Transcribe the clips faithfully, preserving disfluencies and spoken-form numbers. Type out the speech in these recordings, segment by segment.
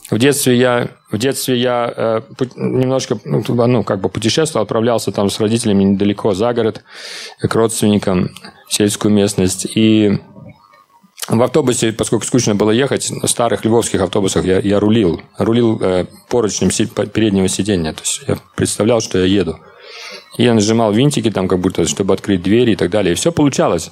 В детстве я, в детстве я э, немножко, ну, как бы путешествовал, отправлялся там с родителями недалеко за город, к родственникам, в сельскую местность. И в автобусе, поскольку скучно было ехать, на старых львовских автобусах я, я рулил. Рулил э, поручнем переднего сиденья. То есть я представлял, что я еду. И я нажимал винтики, там, как будто, чтобы открыть двери и так далее. И все получалось.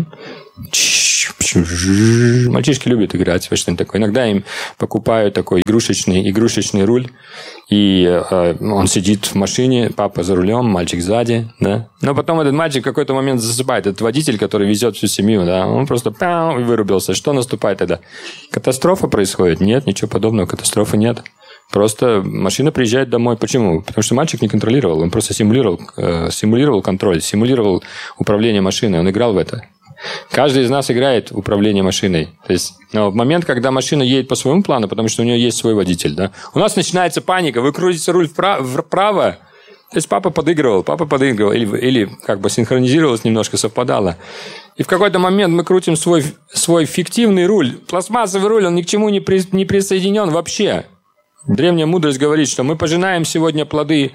Мальчишки любят играть во что-нибудь такое. Иногда им покупаю такой игрушечный, игрушечный руль, и э, он сидит в машине, папа за рулем, мальчик сзади, да. Но потом этот мальчик в какой-то момент засыпает. Этот водитель, который везет всю семью, да, он просто пау, и вырубился. Что наступает тогда? Катастрофа происходит? Нет, ничего подобного, катастрофы нет. Просто машина приезжает домой. Почему? Потому что мальчик не контролировал. Он просто симулировал, э, симулировал контроль, симулировал управление машиной. Он играл в это. Каждый из нас играет в управление машиной. То есть, но в момент, когда машина едет по своему плану, потому что у нее есть свой водитель, да, у нас начинается паника. Вы крутите руль вправо, вправо. То есть, папа подыгрывал, папа подыгрывал. Или, или как бы синхронизировалось немножко, совпадало. И в какой-то момент мы крутим свой, свой фиктивный руль. Пластмассовый руль, он ни к чему не, при, не присоединен вообще. Древняя мудрость говорит, что мы пожинаем сегодня плоды,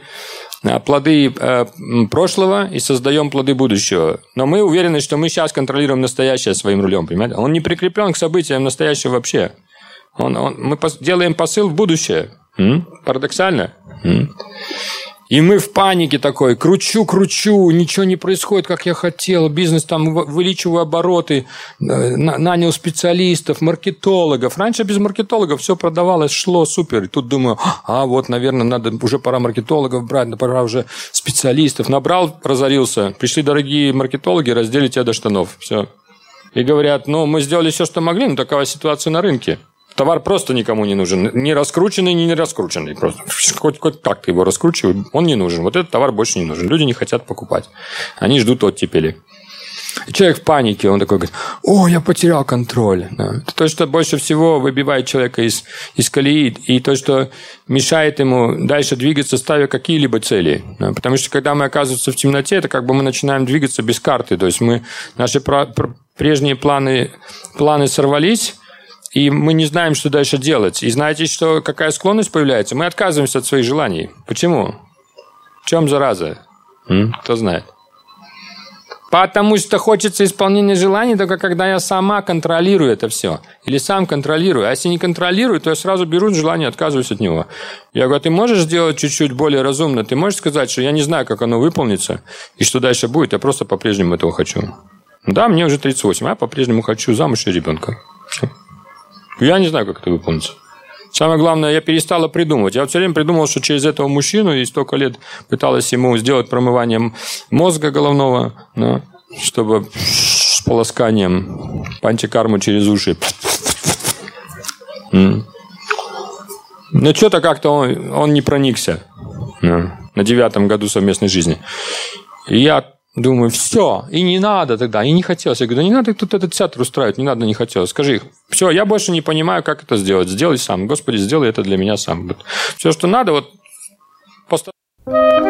плоды э, прошлого и создаем плоды будущего. Но мы уверены, что мы сейчас контролируем настоящее своим рулем. Понимаете? Он не прикреплен к событиям настоящего вообще. Он, он, мы пос, делаем посыл в будущее. М? Парадоксально. М? И мы в панике такой, кручу, кручу, ничего не происходит, как я хотел. Бизнес там, увеличиваю обороты, нанял специалистов, маркетологов. Раньше без маркетологов все продавалось, шло супер. И тут думаю, а вот, наверное, надо уже пора маркетологов брать, пора уже специалистов. Набрал, разорился. Пришли дорогие маркетологи, раздели тебя до штанов. Все. И говорят, ну, мы сделали все, что могли, но такая ситуация на рынке. Товар просто никому не нужен. Ни раскрученный, ни не раскрученный. Просто хоть, хоть так ты его раскручивай, он не нужен. Вот этот товар больше не нужен. Люди не хотят покупать. Они ждут оттепели. И человек в панике. Он такой говорит, о, я потерял контроль. Да. Это то, что больше всего выбивает человека из, из колеи. И то, что мешает ему дальше двигаться, ставя какие-либо цели. Да. Потому что, когда мы оказываемся в темноте, это как бы мы начинаем двигаться без карты. То есть, мы, наши про, про, прежние планы, планы сорвались. И мы не знаем, что дальше делать. И знаете, что, какая склонность появляется? Мы отказываемся от своих желаний. Почему? В чем зараза? М? Кто знает? Потому что хочется исполнения желаний, только когда я сама контролирую это все. Или сам контролирую. А если не контролирую, то я сразу беру желание и отказываюсь от него. Я говорю, ты можешь сделать чуть-чуть более разумно? Ты можешь сказать, что я не знаю, как оно выполнится, и что дальше будет, я просто по-прежнему этого хочу. Да, мне уже тридцать восемь, а я по-прежнему хочу замуж и ребенка. Все. Я не знаю, как это выполнится. Самое главное, я перестала придумывать. Я вот все время придумал, что через этого мужчину и столько лет пыталась ему сделать промывание мозга головного, да, чтобы с полосканием пантикарму через уши. Но что-то как-то он, он не проникся, да, на девятом году совместной жизни. И я думаю, все, и не надо тогда, и не хотелось. Я говорю, да не надо тут этот театр устраивать, не надо, не хотелось. Скажи, все, я больше не понимаю, как это сделать. Сделай сам. Господи, сделай это для меня сам. Все, что надо, вот